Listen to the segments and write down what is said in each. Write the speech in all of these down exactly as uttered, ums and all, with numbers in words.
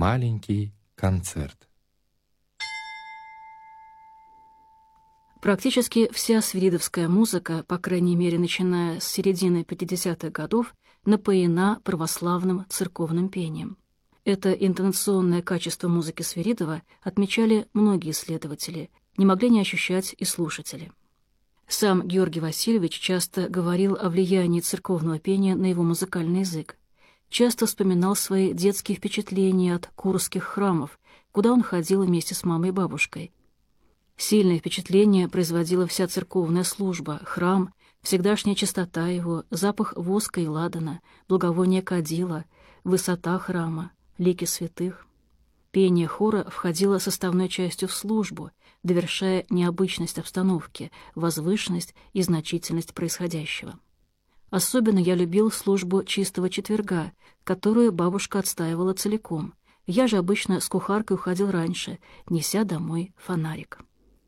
Маленький концерт. Практически вся свиридовская музыка, по крайней мере начиная с середины пятидесятых годов, напоена православным церковным пением. Это интонационное качество музыки Свиридова отмечали многие исследователи, не могли не ощущать и слушатели. Сам Георгий Васильевич часто говорил о влиянии церковного пения на его музыкальный язык. Часто вспоминал свои детские впечатления от курских храмов, куда он ходил вместе с мамой и бабушкой. Сильное впечатление производила вся церковная служба, храм, всегдашняя чистота его, запах воска и ладана, благовоние кадила, высота храма, лики святых. Пение хора входило составной частью в службу, довершая необычность обстановки, возвышенность и значительность происходящего. Особенно я любил службу чистого четверга, которую бабушка отстаивала целиком. Я же обычно с кухаркой уходил раньше, неся домой фонарик.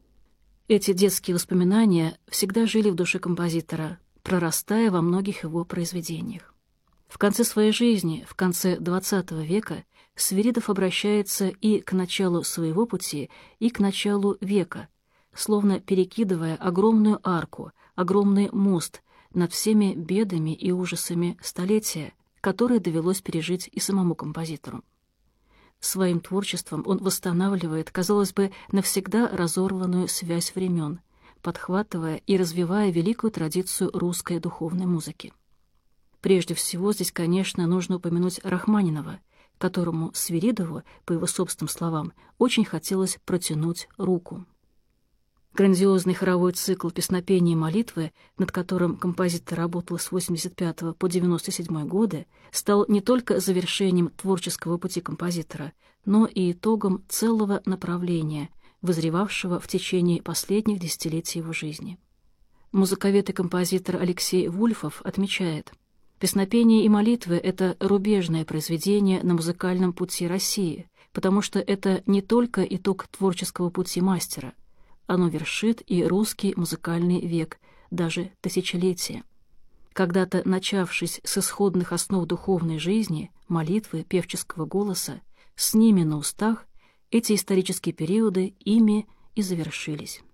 Эти детские воспоминания всегда жили в душе композитора, прорастая во многих его произведениях. В конце своей жизни, в конце двадцатого века, Свиридов обращается и к началу своего пути, и к началу века, словно перекидывая огромную арку, огромный мост над всеми бедами и ужасами столетия, которые довелось пережить и самому композитору. Своим творчеством он восстанавливает, казалось бы, навсегда разорванную связь времен, подхватывая и развивая великую традицию русской духовной музыки. Прежде всего, здесь, конечно, нужно упомянуть Рахманинова, которому Свиридову, по его собственным словам, очень хотелось протянуть руку. Грандиозный хоровой цикл «Песнопения и молитвы», над которым композитор работал с восемьдесят пятого по девяносто седьмой годы, стал не только завершением творческого пути композитора, но и итогом целого направления, вызревавшего в течение последних десятилетий его жизни. Музыковед и композитор Алексей Вульфов отмечает: «Песнопения и молитвы — это рубежное произведение на музыкальном пути России, потому что это не только итог творческого пути мастера, оно вершит и русский музыкальный век, даже тысячелетие. Когда-то начавшись с исходных основ духовной жизни, молитвы, певческого голоса, с ними на устах, эти исторические периоды ими и завершились».